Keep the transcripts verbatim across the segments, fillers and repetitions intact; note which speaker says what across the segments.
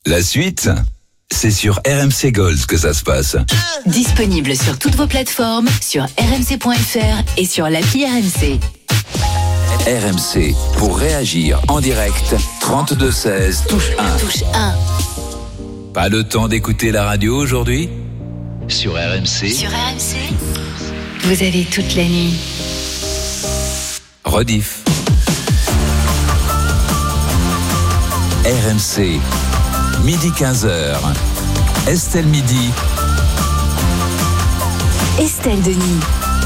Speaker 1: La suite, c'est sur R M C Gold que ça se passe.
Speaker 2: Disponible sur toutes vos plateformes, sur r m c point f r et sur l'appli R M C.
Speaker 1: R M C, pour réagir en direct, trente-deux seize, touche un.
Speaker 2: Touche un.
Speaker 1: Pas le temps d'écouter la radio aujourd'hui ? Sur R M C.
Speaker 2: Sur R M C, vous avez toute la nuit.
Speaker 1: Rediff. R M C, midi quinze heures. Estelle Midi.
Speaker 2: Estelle Denis.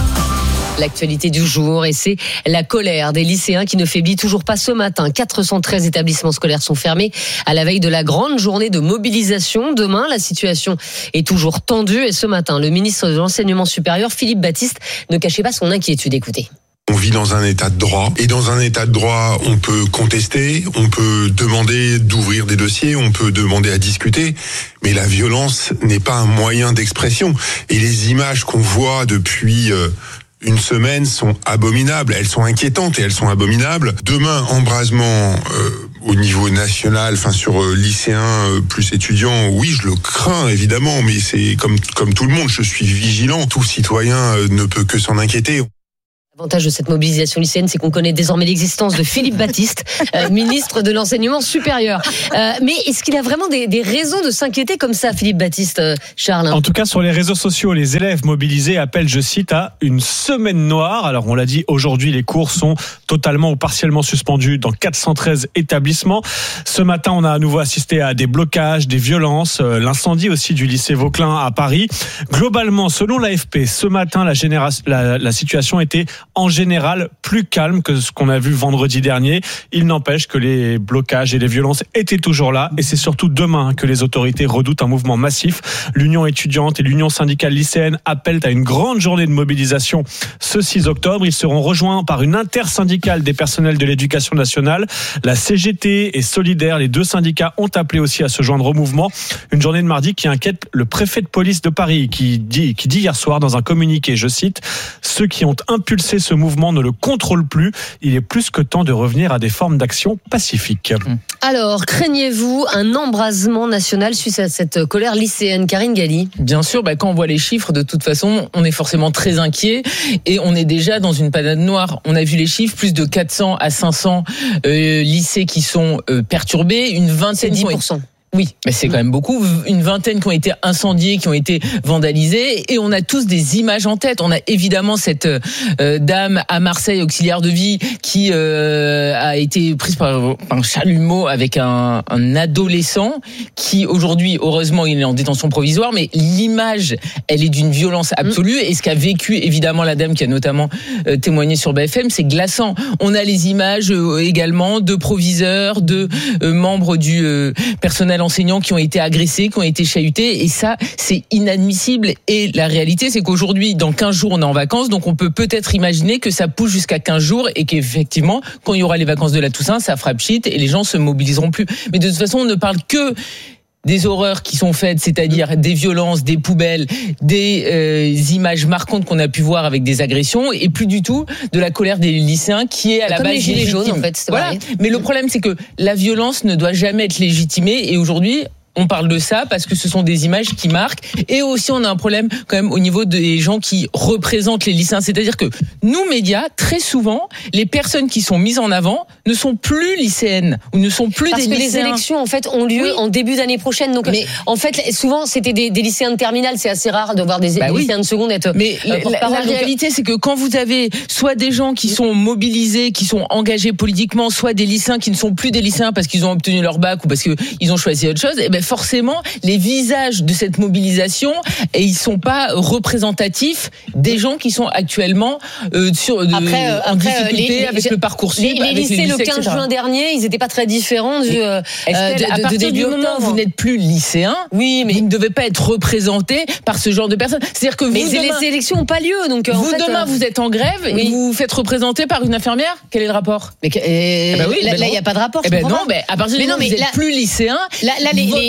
Speaker 3: L'actualité du jour, et c'est la colère des lycéens qui ne faiblit toujours pas ce matin. quatre cent treize établissements scolaires sont fermés à la veille de la grande journée de mobilisation. Demain, la situation est toujours tendue et ce matin, le ministre de l'Enseignement supérieur, Philippe Baptiste, ne cachait pas son inquiétude. Écoutez.
Speaker 4: On vit dans un état de droit, et dans un état de droit, on peut contester, on peut demander d'ouvrir des dossiers, on peut demander à discuter, mais la violence n'est pas un moyen d'expression. Et les images qu'on voit depuis euh, une semaine sont abominables, elles sont inquiétantes et elles sont abominables. Demain, embrasement euh, au niveau national, enfin sur euh, lycéens euh, plus étudiants, oui, je le crains évidemment, mais c'est comme comme tout le monde, je suis vigilant. Tout citoyen euh, ne peut que s'en inquiéter.
Speaker 3: L'avantage de cette mobilisation lycéenne, c'est qu'on connaît désormais l'existence de Philippe Baptiste, euh, ministre de l'Enseignement supérieur. Euh, mais est-ce qu'il a vraiment des, des raisons de s'inquiéter comme ça, Philippe Baptiste, euh, Charles ?
Speaker 5: En tout cas, sur les réseaux sociaux, les élèves mobilisés appellent, je cite, à une semaine noire. Alors, on l'a dit, aujourd'hui, les cours sont totalement ou partiellement suspendus dans quatre cent treize établissements. Ce matin, on a à nouveau assisté à des blocages, des violences, euh, l'incendie aussi du lycée Vauquelin à Paris. Globalement, selon l'A F P, ce matin, la, génération, la, la situation était en général plus calme que ce qu'on a vu vendredi dernier. Il n'empêche que les blocages et les violences étaient toujours là, et c'est surtout demain que les autorités redoutent un mouvement massif. L'Union étudiante et l'Union syndicale lycéenne appellent à une grande journée de mobilisation ce six octobre. Ils seront rejoints par une intersyndicale des personnels de l'éducation nationale. La C G T et Solidaire, les deux syndicats, ont appelé aussi à se joindre au mouvement. Une journée de mardi qui inquiète le préfet de police de Paris, qui dit, qui dit hier soir dans un communiqué, je cite, « Ceux qui ont impulsé ce mouvement ne le contrôlent plus. Il est plus que temps de revenir à des formes d'action pacifiques. »
Speaker 3: Alors, craignez-vous un embrasement national suite à cette colère lycéenne ? Karine Galli.
Speaker 6: Bien sûr, bah, quand on voit les chiffres, de toute façon, on est forcément très inquiet et on est déjà dans une panade noire. On a vu les chiffres, plus de quatre cents à cinq cents euh, lycées qui sont euh, perturbés, une vingtaine...
Speaker 3: C'est dix pour cent.
Speaker 6: Oui, mais c'est quand même beaucoup. Une vingtaine qui ont été incendiés, qui ont été vandalisés, et on a tous des images en tête. On a évidemment cette euh, dame à Marseille, auxiliaire de vie, qui euh, a été prise par un chalumeau avec un, un adolescent, qui aujourd'hui, heureusement, il est en détention provisoire, mais l'image, elle est d'une violence absolue. Et ce qu'a vécu évidemment la dame qui a notamment euh, témoigné sur B F M, c'est glaçant. On a les images euh, également de proviseurs, de euh, membres du euh, personnel enseignants qui ont été agressés, qui ont été chahutés, et ça, c'est inadmissible. Et la réalité, c'est qu'aujourd'hui, dans quinze jours, on est en vacances, donc on peut peut-être imaginer que ça pousse jusqu'à quinze jours et qu'effectivement, quand il y aura les vacances de la Toussaint, ça fera pchit et les gens se mobiliseront plus. Mais de toute façon, on ne parle que des horreurs qui sont faites, c'est-à-dire des violences, des poubelles, des euh, images marquantes qu'on a pu voir avec des agressions, et plus du tout de la colère des lycéens qui est à la
Speaker 3: Comme
Speaker 6: base
Speaker 3: les gilets jaunes, en fait. C'est
Speaker 6: voilà. Mais le problème, c'est que la violence ne doit jamais être légitimée, et aujourd'hui, on parle de ça parce que ce sont des images qui marquent, et aussi on a un problème quand même au niveau des gens qui représentent les lycéens, c'est-à-dire que nous médias, très souvent, les personnes qui sont mises en avant ne sont plus lycéennes ou ne sont plus
Speaker 3: parce
Speaker 6: des
Speaker 3: que
Speaker 6: lycéens.
Speaker 3: Les élections en fait ont lieu oui. en début d'année prochaine, donc mais, en fait souvent c'était des, des lycéens de terminale, c'est assez rare de voir des,
Speaker 6: bah
Speaker 3: des
Speaker 6: oui.
Speaker 3: lycéens de seconde être.
Speaker 6: Mais euh, la, la, la réalité c'est que quand vous avez soit des gens qui sont mobilisés, qui sont engagés politiquement, soit des lycéens qui ne sont plus des lycéens parce qu'ils ont obtenu leur bac ou parce qu'ils ont choisi autre chose, et ben forcément les visages de cette mobilisation, et ils sont pas représentatifs des gens qui sont actuellement euh, sur de,
Speaker 3: après, euh,
Speaker 6: en
Speaker 3: après,
Speaker 6: difficulté
Speaker 3: les,
Speaker 6: avec
Speaker 3: les,
Speaker 6: le Parcoursup.
Speaker 3: Les, les
Speaker 6: avec
Speaker 3: lycées,
Speaker 6: les lycées
Speaker 3: le quinze juin dernier, ils n'étaient pas très différents du, euh,
Speaker 6: Estelle,
Speaker 3: de, de,
Speaker 6: à partir
Speaker 3: de début
Speaker 6: du moment où vous n'êtes plus lycéen,
Speaker 3: oui, mais
Speaker 6: vous ne devez pas être représenté par ce genre de personnes. C'est-à-dire que vous,
Speaker 3: mais
Speaker 6: demain,
Speaker 3: les élections n'ont pas lieu, donc
Speaker 6: vous
Speaker 3: en fait,
Speaker 6: demain vous êtes en grève oui. et vous vous faites représenter par une infirmière. Quel est le rapport?
Speaker 3: Mais euh, eh ben oui, là, il n'y a pas de rapport.
Speaker 6: Eh ben non, mais à partir du moment où vous n'êtes plus lycéen,
Speaker 3: là, là, les,
Speaker 6: votre
Speaker 3: les,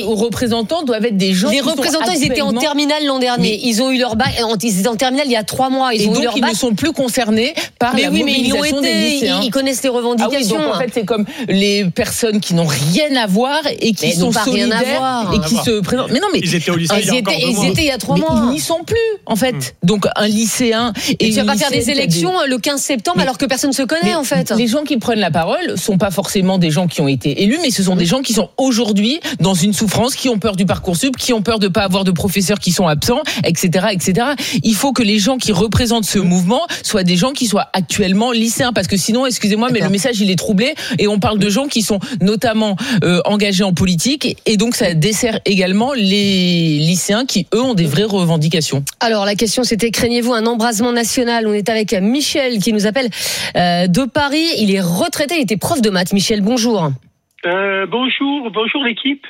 Speaker 6: les représentants doivent être des gens.
Speaker 3: Les
Speaker 6: qui
Speaker 3: représentants,
Speaker 6: sont
Speaker 3: ils étaient en terminale l'an dernier.
Speaker 6: Mais...
Speaker 3: Ils ont eu leur bac. Ils étaient en terminale il y a trois mois. Ils
Speaker 6: et
Speaker 3: ont
Speaker 6: donc,
Speaker 3: eu leur
Speaker 6: ils
Speaker 3: bac.
Speaker 6: ne sont plus concernés par
Speaker 3: mais
Speaker 6: la
Speaker 3: oui, mais ils ont
Speaker 6: mobilisation
Speaker 3: été,
Speaker 6: des lycéens.
Speaker 3: Ils connaissent les revendications.
Speaker 6: Ah oui, donc en fait, c'est comme les personnes qui n'ont rien à voir et qui
Speaker 3: mais
Speaker 6: sont solidaires et qui se présentent. Mais non, mais
Speaker 5: ils étaient au lycée.
Speaker 3: Ils, il y étaient, ils étaient il y a trois
Speaker 6: mais
Speaker 3: mois.
Speaker 6: Ils n'y sont plus, en fait. Mmh. Donc un lycéen.
Speaker 3: Et, et
Speaker 6: tu
Speaker 3: vas pas faire des élections des... le quinze septembre mais, alors que personne ne se connaît, en fait.
Speaker 6: Les gens qui prennent la parole sont pas forcément des gens qui ont été élus, mais ce sont des gens qui sont aujourd'hui dans une souffrance, qui ont peur du Parcoursup, qui ont peur de pas avoir de professeurs qui sont absents, et cetera, et cetera. Il faut que les gens qui représentent ce mouvement soient des gens qui soient actuellement lycéens, parce que sinon, excusez-moi, mais le message il est troublé et on parle de gens qui sont notamment euh, engagés en politique et donc ça dessert également les lycéens qui eux ont des vraies revendications.
Speaker 3: Alors la question c'était craignez-vous un embrasement national? On est avec Michel qui nous appelle euh, de Paris. Il est retraité, il était prof de maths. Michel, bonjour.
Speaker 7: Euh, bonjour, bonjour l'équipe.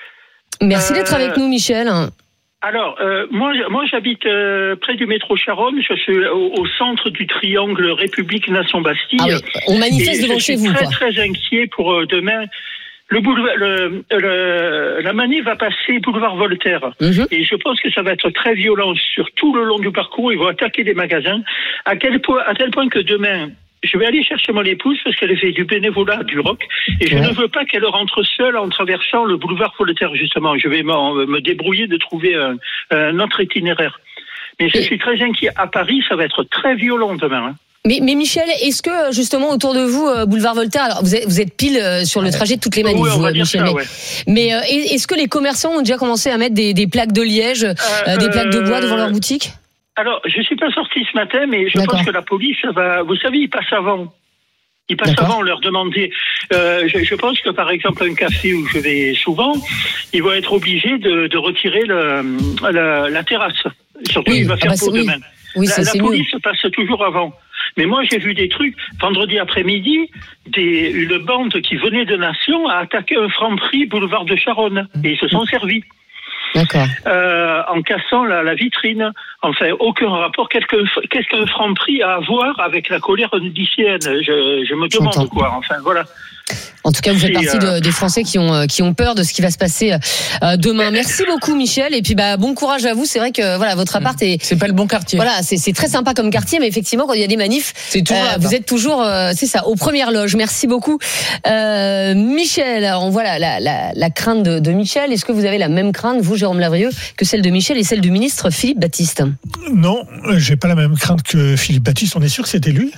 Speaker 3: Merci
Speaker 7: euh...
Speaker 3: d'être avec nous, Michel.
Speaker 7: Alors, euh, moi, moi, j'habite euh, près du métro Charonne. Je suis au, au centre du triangle République Nation Bastille.
Speaker 3: Ah oui, on manifeste devant chez vous.
Speaker 7: Je suis
Speaker 3: très,
Speaker 7: très, très inquiet pour euh, demain. Le boulevard, le, le, la manif va passer boulevard Voltaire. Mm-hmm. Et je pense que ça va être très violent sur tout le long du parcours. Ils vont attaquer des magasins. À quel point, à tel point que demain, je vais aller chercher mon épouse parce qu'elle fait du bénévolat du rock et je ouais. ne veux pas qu'elle rentre seule en traversant le boulevard Voltaire, justement. Je vais me débrouiller de trouver un, un autre itinéraire. Mais je et... suis très inquiet. À Paris, ça va être très violent demain. Hein.
Speaker 3: Mais, mais Michel, est-ce que justement autour de vous, euh, boulevard Voltaire, alors vous êtes, vous êtes pile euh, sur le trajet de toutes les manifs,
Speaker 7: oui, on va
Speaker 3: vous,
Speaker 7: dire
Speaker 3: Michel.
Speaker 7: Ça,
Speaker 3: mais
Speaker 7: ouais.
Speaker 3: mais euh, est-ce que les commerçants ont déjà commencé à mettre des, des plaques de liège, euh, euh, des plaques de bois devant leur boutique?
Speaker 7: Alors, je suis pas sorti ce matin, mais je D'accord. pense que la police va. Vous savez, ils passent avant. Ils passent D'accord. avant, leur demander. Euh, je, je pense que par exemple un café où je vais souvent, ils vont être obligés de, de retirer le, la, la terrasse. Surtout, oui, il va faire ah bah, beau oui. demain.
Speaker 3: Oui,
Speaker 7: la
Speaker 3: c'est,
Speaker 7: la
Speaker 3: c'est
Speaker 7: police
Speaker 3: mieux.
Speaker 7: passe toujours avant. Mais moi, j'ai vu des trucs. Vendredi après-midi, des, une bande qui venait de Nation a attaqué un Franprix boulevard de Charonne. Et ils se sont servis.
Speaker 3: D'accord.
Speaker 7: Euh, en cassant la, la vitrine. Enfin, aucun rapport. Qu'est-ce que, qu'est-ce qu'un Franprix a à voir avec la colère lycéenne? Je, je me demande J'entends. quoi. Enfin, voilà.
Speaker 3: En tout cas, vous faites
Speaker 7: C'est,
Speaker 3: partie
Speaker 7: euh...
Speaker 3: de, des Français qui ont qui ont peur de ce qui va se passer euh, demain. Merci beaucoup, Michel. Et puis, bah, bon courage à vous. C'est vrai que voilà, votre appart est.
Speaker 6: C'est pas le bon quartier.
Speaker 3: Voilà, c'est, c'est très sympa comme quartier, mais effectivement, quand il y a des manifs,
Speaker 6: c'est toujours
Speaker 3: euh, vous êtes toujours, euh, c'est ça, aux premières loges. Merci beaucoup, euh, Michel. On voit la, la, la, la crainte de, de Michel. Est-ce que vous avez la même crainte, vous, Jérôme Lavrieux, que celle de Michel et celle du ministre Philippe Baptiste?
Speaker 8: Non, j'ai pas la même crainte que Philippe Baptiste. On est sûr que c'était lui?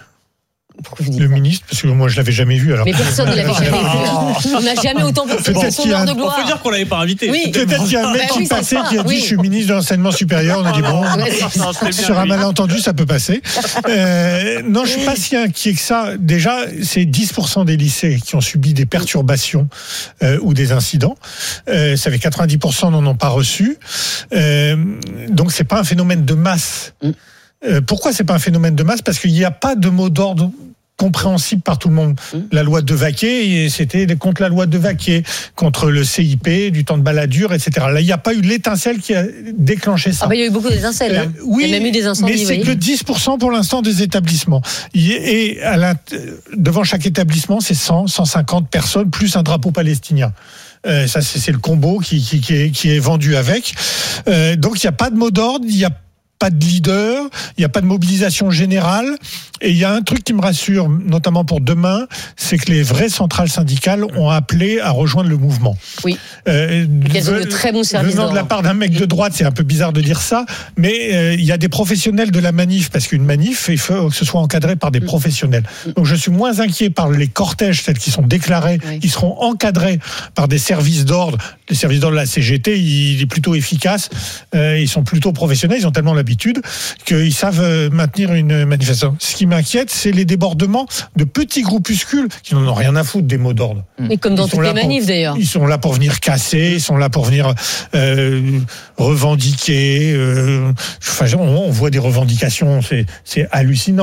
Speaker 8: Le ministre, parce que moi je l'avais jamais vu. Alors
Speaker 3: mais personne ne l'avait jamais vu. On n'a jamais autant pensé de son heure de gloire.
Speaker 5: On peut dire qu'on l'avait pas invité.
Speaker 3: Oui.
Speaker 8: Peut-être qu'il y a un mec
Speaker 3: bah,
Speaker 8: qui
Speaker 3: oui,
Speaker 8: passait qui a dit
Speaker 3: oui.
Speaker 8: je suis ministre de l'enseignement supérieur. On a dit bon,
Speaker 5: non,
Speaker 8: sur un malentendu ça peut passer. Euh, non, je suis pas si inquiet que ça. Déjà, c'est dix pour cent des lycées qui ont subi des perturbations euh, ou des incidents. Euh, ça fait quatre-vingt-dix pour cent n'en ont pas reçu. Euh, donc c'est pas un phénomène de masse. Euh, pourquoi c'est pas un phénomène de masse? Parce qu'il n'y a pas de mot d'ordre compréhensible par tout le monde. Mmh. La loi de Vaquet, c'était contre la loi de Vaquet, contre le C I P, du temps de baladure, et cetera. Là, il n'y a pas eu l'étincelle qui a déclenché ça.
Speaker 3: Ah bah, il y a eu beaucoup d'étincelles. Euh,
Speaker 8: oui,
Speaker 3: il y a même eu des incendies.
Speaker 8: Mais c'est que dix pour cent pour l'instant des établissements. Et à la, devant chaque établissement, c'est cent, cent cinquante personnes, plus un drapeau palestinien. Euh, ça, c'est, c'est le combo qui, qui, qui, est, qui est vendu avec. Euh, donc, il n'y a pas de mot d'ordre, il n'y a pas de leader, il n'y a pas de mobilisation générale. Et il y a un truc qui me rassure, notamment pour demain, c'est que les vraies centrales syndicales ont appelé à rejoindre le mouvement.
Speaker 3: Oui.
Speaker 8: Euh,
Speaker 3: Elles ont de très bons services.
Speaker 8: Venant de la part d'un mec de droite, c'est un peu bizarre de dire ça, mais euh, il y a des professionnels de la manif, parce qu'une manif, il faut que ce soit encadré par des mmh. professionnels. Donc je suis moins inquiet par les cortèges, celles qui sont déclarés, oui. qui seront encadrés par des services d'ordre. Les services d'ordre de la C G T, il est plutôt efficace, euh, ils sont plutôt professionnels, ils ont tellement l'habitude qu'ils savent maintenir une manifestation. Ce qui m'inquiète, c'est les débordements de petits groupuscules qui n'en ont rien à foutre des mots d'ordre.
Speaker 3: Et comme dans ils toutes les manifs pour, d'ailleurs.
Speaker 8: Ils sont là pour venir casser, ils sont là pour venir euh, revendiquer. Euh, enfin, on, on voit des revendications, c'est, c'est hallucinant.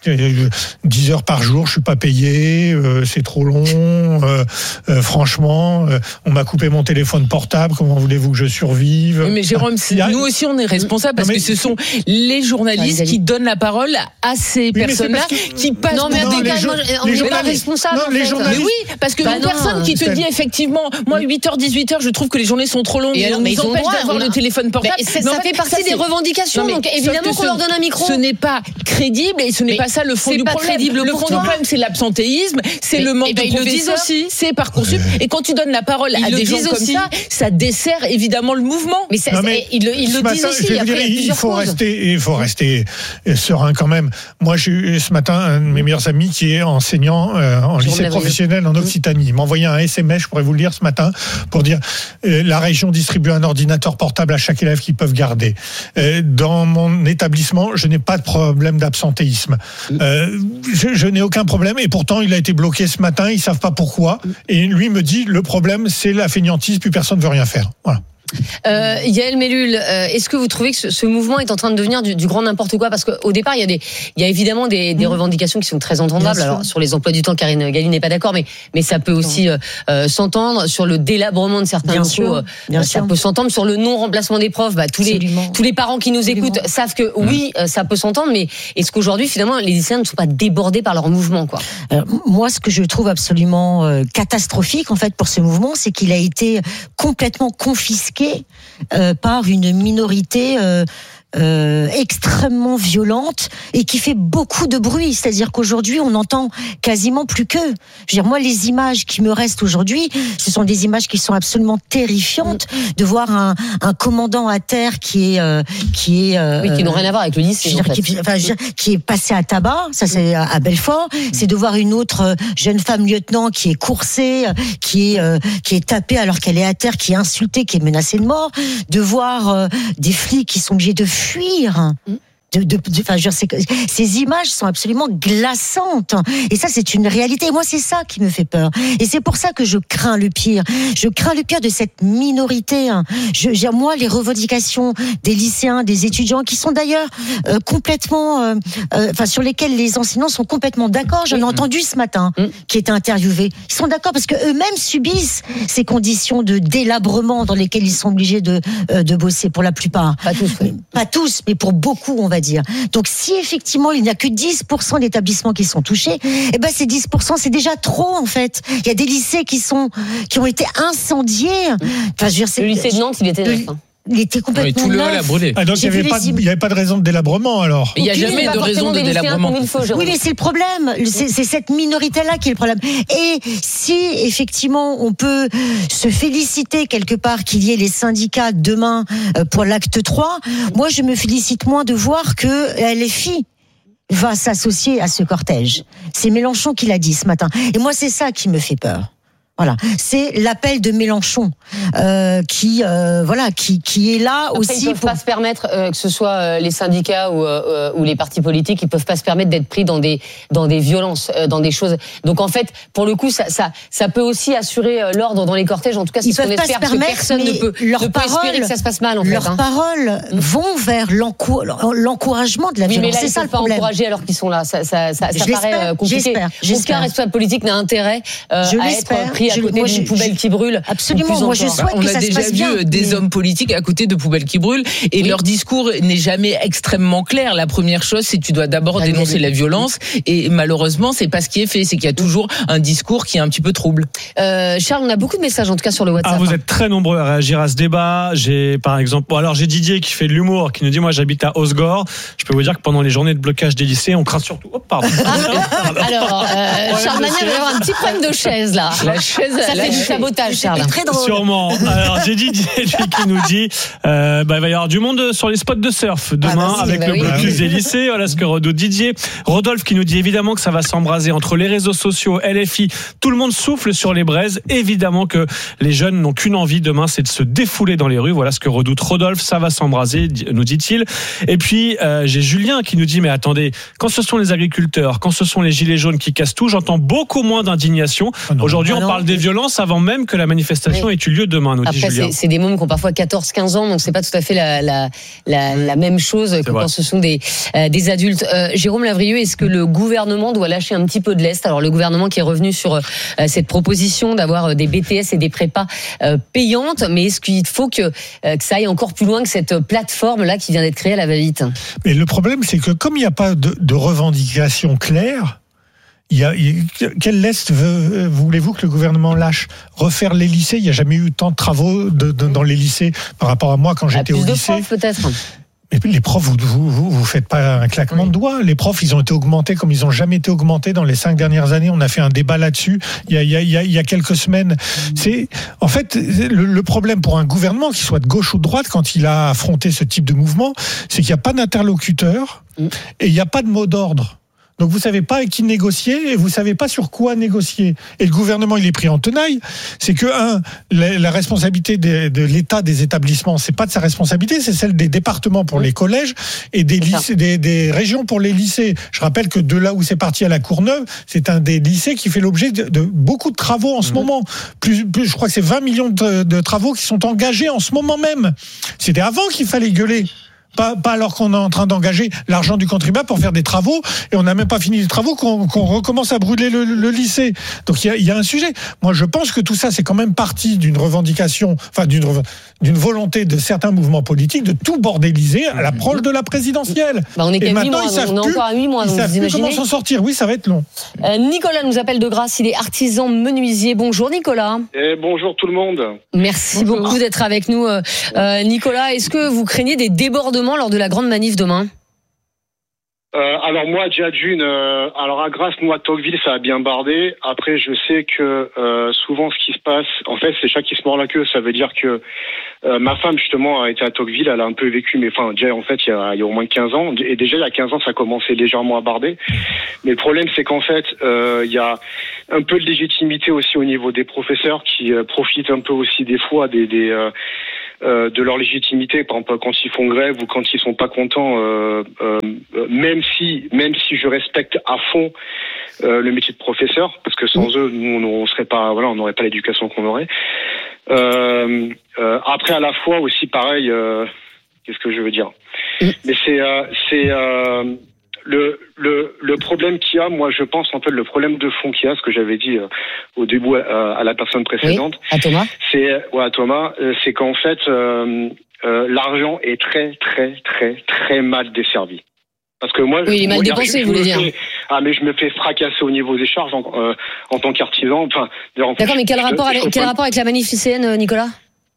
Speaker 8: dix heures par jour, je suis pas payé, euh, c'est trop long. Euh, euh, franchement, euh, on m'a coupé mon téléphone portable. Comment voulez-vous que je survive ?
Speaker 6: Oui, mais Jérôme, a... nous aussi on est responsables parce non, mais... que ce sont les journalistes qui donnent la parole à ces oui, personnes-là que... qui passent.
Speaker 3: Non, mais
Speaker 6: non,
Speaker 3: des cas, jo- on n'est pas responsables.
Speaker 8: Non, les journalistes.
Speaker 6: Mais oui, parce que
Speaker 3: bah
Speaker 6: une non, personne qui te dit effectivement, moi huit heures dix-huit heures, je trouve que les journées sont trop longues et, et on nous empêche d'avoir le téléphone portable.
Speaker 3: Ça fait partie des revendications. Donc évidemment qu'on leur donne un micro.
Speaker 6: Ce n'est pas crédible et ce n'est pas ça le fond du problème. Le fond du problème, c'est l'absentéisme, c'est le manque de professeurs, c'est Parcoursup. Et quand tu donnes la parole à des gens comme ça, ça dessert évidemment le mouvement.
Speaker 3: Mais ils le disent aussi.
Speaker 8: Il faut rester, il faut rester serein quand même. Moi, j'ai eu ce matin un de mes meilleurs amis qui est enseignant en lycée professionnel en Occitanie. Il m'a envoyé un S M S, je pourrais vous le lire ce matin, pour dire euh, la région distribue un ordinateur portable à chaque élève qu'ils peuvent garder. Euh, dans mon établissement, je n'ai pas de problème d'absentéisme. Euh, je, je n'ai aucun problème et pourtant il a été bloqué ce matin, ils savent pas pourquoi. Et lui me dit le problème c'est la fainéantise, plus personne ne veut rien faire. Voilà.
Speaker 3: Euh, Yael Mellul, euh, est-ce que vous trouvez que ce, ce mouvement est en train de devenir du, du grand n'importe quoi ? Parce qu'au départ, il y a des, il y a évidemment des, des revendications qui sont très entendables. Alors sur les emplois du temps, Karine Galli n'est pas d'accord, mais mais ça peut aussi euh, euh, s'entendre sur le délabrement de certains
Speaker 9: bien
Speaker 3: locaux.
Speaker 9: Sûr, bien
Speaker 3: euh,
Speaker 9: sûr.
Speaker 3: Ça peut s'entendre sur le non remplacement des profs. Bah tous Absolument. les tous les parents qui nous Absolument. écoutent savent que oui, euh, ça peut s'entendre, mais est-ce qu'aujourd'hui finalement les lycéens ne sont pas débordés par leur mouvement, quoi ?
Speaker 9: Alors, moi, ce que je trouve absolument euh, catastrophique en fait pour ce mouvement, c'est qu'il a été complètement confisqué Euh, par une minorité euh, euh, extrêmement violente et qui fait beaucoup de bruit. C'est-à-dire qu'aujourd'hui, on n'entend quasiment plus qu'eux. Je veux dire, moi, les images qui me restent aujourd'hui, ce sont des images qui sont absolument terrifiantes. De voir un, un commandant à terre qui est euh, qui est euh,
Speaker 3: oui, qui n'ont rien à voir avec le lycée,
Speaker 9: en fait. qui, enfin, je veux dire, qui est passé à tabac. Ça, c'est à Belfort. C'est de voir une autre jeune femme lieutenant qui est coursée, qui est euh, qui est tapée alors qu'elle est à terre, qui est insultée, qui est menacée de mort. De voir euh, des flics qui sont obligés de fuir. De, de, de, enfin, je sais que ces images sont absolument glaçantes et ça c'est une réalité et moi c'est ça qui me fait peur et c'est pour ça que je crains le pire je crains le pire de cette minorité. Je, j'ai, moi les revendications des lycéens, des étudiants qui sont d'ailleurs euh, complètement euh, euh, enfin sur lesquels les enseignants sont complètement d'accord. J'en ai entendu ce matin mmh. qui étaient interviewés, ils sont d'accord parce que eux-mêmes subissent ces conditions de délabrement dans lesquelles ils sont obligés de, euh, de bosser pour la plupart.
Speaker 3: Pas tous, oui.
Speaker 9: Pas tous, mais pour beaucoup on va dire. Donc si effectivement il n'y a que dix pour cent d'établissements qui sont touchés, eh ben ces dix pour cent c'est déjà trop en fait. Il y a des lycées qui sont qui ont été incendiés. Enfin, je veux dire, c'est,
Speaker 3: le lycée de Nantes, il était neuf. Hein.
Speaker 9: Il était complètement
Speaker 6: oui, tout
Speaker 9: neuf.
Speaker 6: le a brûlé.
Speaker 8: Ah, donc il n'y avait, avait pas de raison de délabrement alors.
Speaker 6: Il n'y a jamais de raison de délabrement.
Speaker 9: Oui, mais c'est le problème. C'est, c'est cette minorité-là qui est le problème. Et si effectivement on peut se féliciter quelque part qu'il y ait les syndicats demain pour l'acte trois, moi je me félicite moins de voir que L F I va s'associer à ce cortège. C'est Mélenchon qui l'a dit ce matin. Et moi c'est ça qui me fait peur. Voilà, c'est l'appel de Mélenchon euh, qui, euh, voilà, qui, qui est là
Speaker 3: Après,
Speaker 9: aussi.
Speaker 3: Ils ne peuvent
Speaker 9: pour...
Speaker 3: pas se permettre euh, que ce soit euh, les syndicats ou, euh, ou les partis politiques, ils peuvent pas se permettre d'être pris dans des dans des violences, euh, dans des choses. Donc en fait, pour le coup, ça ça ça peut aussi assurer euh, l'ordre dans les cortèges. En tout cas, c'est
Speaker 9: ils
Speaker 3: ce qu'on espère, parce que personne ne peut,
Speaker 9: leurs
Speaker 3: ne peut
Speaker 9: paroles,
Speaker 3: espérer que ça se passe mal. En
Speaker 9: leurs
Speaker 3: fait, hein.
Speaker 9: paroles mmh. vont vers l'encou- l'encouragement de la
Speaker 3: oui,
Speaker 9: violence.
Speaker 3: Mais là,
Speaker 9: c'est
Speaker 3: ils
Speaker 9: ça
Speaker 3: ne
Speaker 9: le
Speaker 3: peuvent pas
Speaker 9: problème.
Speaker 3: encourager alors qu'ils sont là. Ça ça ça, ça paraît compliqué.
Speaker 9: J'espère, j'espère.
Speaker 3: Aucun responsable politique n'a intérêt euh, à être pris à
Speaker 9: je,
Speaker 3: côté
Speaker 9: moi,
Speaker 3: d'une
Speaker 9: je,
Speaker 3: poubelle qui brûle.
Speaker 9: Absolument, moi je souhaite
Speaker 6: on
Speaker 9: que
Speaker 6: a
Speaker 9: ça
Speaker 6: déjà
Speaker 9: se passe
Speaker 6: vu
Speaker 9: bien.
Speaker 6: des
Speaker 9: mais...
Speaker 6: hommes politiques à côté de poubelles qui brûlent et oui. leur discours n'est jamais extrêmement clair. La première chose, c'est que tu dois d'abord la dénoncer vie. la violence et malheureusement, c'est pas ce qui est fait. C'est qu'il y a toujours un discours qui est un petit peu trouble.
Speaker 3: Euh, Charles, on a beaucoup de messages en tout cas sur le WhatsApp.
Speaker 5: Ah, vous êtes très nombreux à réagir à ce débat. J'ai par exemple, bon alors j'ai Didier qui fait de l'humour, qui nous dit moi j'habite à Osgore. Je peux vous dire que pendant les journées de blocage des lycées, on craint surtout. Oh pardon.
Speaker 3: Alors, euh, Charles Magnin va avoir un petit problème de chaise là.
Speaker 6: La chaise,
Speaker 3: ça
Speaker 6: la
Speaker 3: fait
Speaker 6: chaise.
Speaker 3: du sabotage, Charles.
Speaker 9: Très drôle.
Speaker 5: Sûrement. Alors j'ai Didier lui qui nous dit, euh, bah, il va y avoir du monde sur les spots de surf demain
Speaker 3: ah, bah, si,
Speaker 5: avec
Speaker 3: bah,
Speaker 5: le
Speaker 3: oui.
Speaker 5: blocus des lycées. Voilà ce que redoute Didier. Rodolphe qui nous dit évidemment que ça va s'embraser entre les réseaux sociaux, L F I. Tout le monde souffle sur les braises. Évidemment que les jeunes n'ont qu'une envie demain, c'est de se défouler dans les rues. Voilà ce que redoute Rodolphe. Ça va s'embraser, nous dit-il. Et puis euh, j'ai Julien qui nous dit mais attendez, quand ce sont les agriculteurs, quand ce sont les gilets jaunes qui cassent tout, j'entends beaucoup moins d'indignation. Oh Aujourd'hui,
Speaker 9: ah
Speaker 5: on parle des violences avant même que la manifestation
Speaker 3: oui.
Speaker 5: ait eu lieu demain, nous dit
Speaker 3: Après,
Speaker 5: Julien.
Speaker 3: c'est, c'est des mômes qui ont parfois quatorze quinze ans, donc c'est pas tout à fait la, la, la, la même chose c'est que vrai. Quand ce sont des, euh, des adultes. Euh, Jérôme Lavrieux, est-ce que le gouvernement doit lâcher un petit peu de lest? Alors le gouvernement qui est revenu sur euh, cette proposition d'avoir des B T S et des prépas euh, payantes, mais est-ce qu'il faut que, euh, que ça aille encore plus loin que cette plateforme-là qui vient d'être créée à la va-vite?
Speaker 8: Mais le problème, c'est que comme il n'y a pas de, de revendication claire, il y a, il y a, quel lest veut, voulez-vous que le gouvernement lâche? Refaire les lycées? Il n'y a jamais eu tant de travaux de, de, dans les lycées par rapport à moi quand j'étais
Speaker 3: plus
Speaker 8: au
Speaker 3: de
Speaker 8: lycée.
Speaker 3: Profs, peut-être.
Speaker 8: Mais les profs, vous, vous, vous, vous faites pas un claquement oui. de doigts. Les profs, ils ont été augmentés comme ils ont jamais été augmentés dans les cinq dernières années. On a fait un débat là-dessus il y a, il y a, il y a, il y a quelques semaines. C'est, en fait, le, le problème pour un gouvernement, qu'il soit de gauche ou de droite, quand il a affronté ce type de mouvement, c'est qu'il n'y a pas d'interlocuteur et il n'y a pas de mot d'ordre. Donc vous savez pas avec qui négocier et vous savez pas sur quoi négocier. Et le gouvernement, il est pris en tenaille. C'est que un, la, la responsabilité de, de l'État des établissements, c'est pas de sa responsabilité, c'est celle des départements pour les collèges et des lycées, des, des régions pour les lycées. Je rappelle que de là où c'est parti à la Courneuve, c'est un des lycées qui fait l'objet de, de beaucoup de travaux en ce mmh. moment. Plus, plus, je crois que c'est vingt millions de, de travaux qui sont engagés en ce moment même. C'était avant qu'il fallait gueuler. Pas, pas alors qu'on est en train d'engager l'argent du contribuable pour faire des travaux et on n'a même pas fini les travaux qu'on, qu'on recommence à brûler le, le lycée. Donc il y a, il y a un sujet. Moi je pense que tout ça c'est quand même partie d'une revendication, enfin d'une, d'une volonté de certains mouvements politiques de tout bordéliser à l'approche de la présidentielle.
Speaker 3: Bah on est
Speaker 8: et maintenant
Speaker 3: mois,
Speaker 8: ils savent
Speaker 3: on est
Speaker 8: plus,
Speaker 3: encore à huit mois,
Speaker 8: ils
Speaker 3: donc
Speaker 8: savent
Speaker 3: vous
Speaker 8: plus comment s'en sortir. Oui, ça va être long.
Speaker 3: Euh, Nicolas nous appelle de Grasse, il est artisan menuisier. Bonjour Nicolas.
Speaker 10: Et bonjour tout le monde.
Speaker 3: Merci bonjour. beaucoup d'être avec nous euh, Nicolas. Est-ce que vous craignez des débordements lors de la grande manif demain?
Speaker 10: Euh, alors moi, déjà d'une, euh, alors à Grasse, nous à Tocqueville, ça a bien bardé. Après, je sais que euh, souvent, ce qui se passe, en fait, c'est chat qui se mord la queue. Ça veut dire que euh, ma femme justement a été à Tocqueville, elle a un peu vécu, mais enfin déjà en fait, il y a, il y a au moins quinze ans, et déjà il y a quinze ans, ça commençait légèrement à barder. Mais le problème, c'est qu'en fait, euh, il y a un peu de légitimité aussi au niveau des professeurs qui euh, profitent un peu aussi des fois des, des euh, Euh, de leur légitimité, par exemple quand ils font grève ou quand ils sont pas contents, euh, euh, même si même si je respecte à fond euh, le métier de professeur, parce que sans eux nous on serait pas voilà on n'aurait pas l'éducation qu'on aurait. Euh, euh, après à la fois aussi pareil, euh, qu'est-ce que je veux dire? Mais c'est euh, c'est euh, Le, le, le problème qu'il y a, moi je pense en fait le problème de fond qu'il y a, ce que j'avais dit euh, au début euh, à la personne précédente,
Speaker 3: oui, à Thomas,
Speaker 10: c'est ouais, à Thomas, euh, c'est qu'en fait euh, euh, l'argent est très très très très mal desservi. Parce que moi,
Speaker 3: oui, il est mal
Speaker 10: moi,
Speaker 3: dépensé,
Speaker 10: je,
Speaker 3: vous
Speaker 10: je
Speaker 3: voulez dire
Speaker 10: fais, ah mais je me fais fracasser au niveau des charges en, euh, en tant qu'artisan. Enfin,
Speaker 3: d'accord, mais quel
Speaker 10: je,
Speaker 3: rapport
Speaker 10: je,
Speaker 3: avec
Speaker 10: je
Speaker 3: quel rapport avec la manif lycéenne, Nicolas?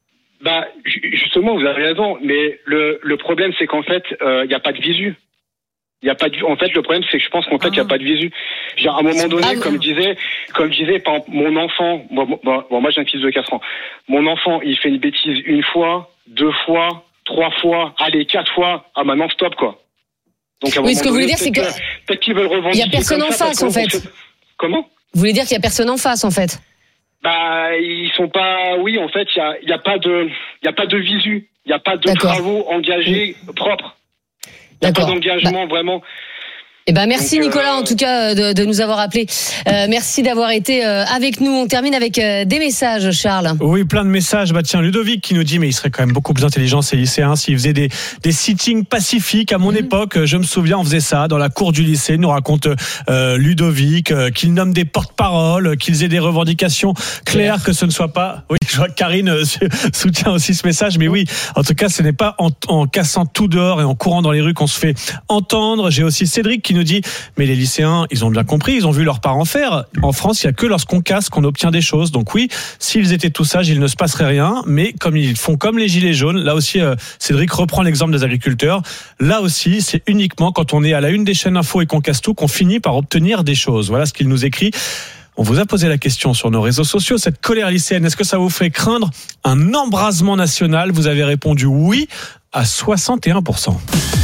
Speaker 10: Bah justement, vous avez raison, mais le le problème c'est qu'en fait, il euh, y a pas de visu. Il y a pas de, en fait, le problème, c'est que je pense qu'en fait, il ah. y a pas de visu. Genre, à un moment donné, ah, comme je disais, comme je disais, par exemple, mon enfant, bon, bon, bon, moi, j'ai un fils de quatre ans. Mon enfant, il fait une bêtise une fois, deux fois, trois fois, allez, quatre fois. Ah, maintenant, stop, quoi.
Speaker 3: Donc, à un oui, ce que vous voulez dire, c'est que,
Speaker 10: peut-être qu'ils veulent revendiquer.
Speaker 3: Il y a personne en face, en fait.
Speaker 10: Comment?
Speaker 3: Vous voulez dire qu'il y a personne en face, en fait?
Speaker 10: Bah, ils sont pas, oui, en fait, il y a, il y a pas de, il y a pas de visu. Il y a pas de D'accord. travaux engagés mmh. propres. Il n'y a pas d'engagement, bah, vraiment.
Speaker 3: Eh ben merci Donc, Nicolas
Speaker 10: euh...
Speaker 3: en tout cas de, de nous avoir appelés. Euh, merci d'avoir été euh, avec nous. On termine avec euh, des messages, Charles.
Speaker 5: Oui, plein de messages. Bah tiens, Ludovic qui nous dit mais il serait quand même beaucoup plus intelligent ces lycéens s'ils faisaient des des sittings pacifiques. À mon mmh. époque, je me souviens, on faisait ça dans la cour du lycée. Nous raconte euh, Ludovic euh, qu'ils nomment des porte-paroles, qu'ils aient des revendications claires, ouais. que ce ne soit pas. Oui, je vois que Karine euh, soutient aussi ce message. Mais oui, en tout cas, ce n'est pas en, en cassant tout dehors et en courant dans les rues qu'on se fait entendre. J'ai aussi Cédric qui nous dit mais les lycéens, ils ont bien compris, ils ont vu leurs parents faire. En France, il n'y a que lorsqu'on casse qu'on obtient des choses. Donc oui, s'ils étaient tous sages, il ne se passerait rien. Mais comme ils font comme les gilets jaunes, là aussi, euh, Cédric reprend l'exemple des agriculteurs. Là aussi, c'est uniquement quand on est à la une des chaînes info et qu'on casse tout qu'on finit par obtenir des choses. Voilà ce qu'il nous écrit. On vous a posé la question sur nos réseaux sociaux. Cette colère lycéenne, est-ce que ça vous fait craindre un embrasement national? Vous avez répondu oui à soixante et un pour cent.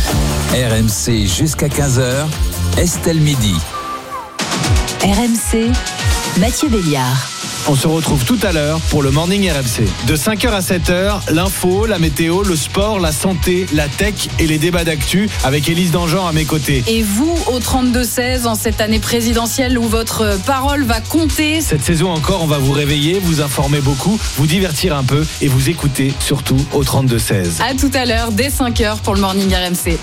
Speaker 1: R M C jusqu'à quinze heures, Estelle Midi.
Speaker 2: R M C, Mathieu Béliard.
Speaker 11: On se retrouve tout à l'heure pour le Morning R M C. De cinq heures à sept heures, l'info, la météo, le sport, la santé, la tech et les débats d'actu avec Élise Dangean à mes côtés.
Speaker 12: Et vous, au trente-deux seize, en cette année présidentielle où votre parole va compter.
Speaker 11: Cette saison encore, on va vous réveiller, vous informer beaucoup, vous divertir un peu et vous écouter surtout au trente-deux seize.
Speaker 12: À tout à l'heure, dès cinq heures pour le Morning R M C.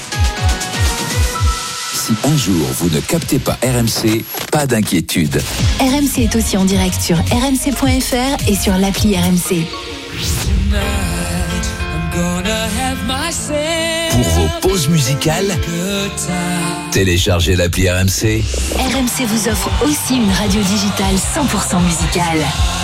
Speaker 1: Si un jour vous ne captez pas R M C, pas d'inquiétude.
Speaker 2: R M C est aussi en direct sur r m c point f r et sur l'appli R M C.
Speaker 1: Pour vos pauses musicales, téléchargez l'appli R M C.
Speaker 2: R M C vous offre aussi une radio digitale cent pour cent musicale.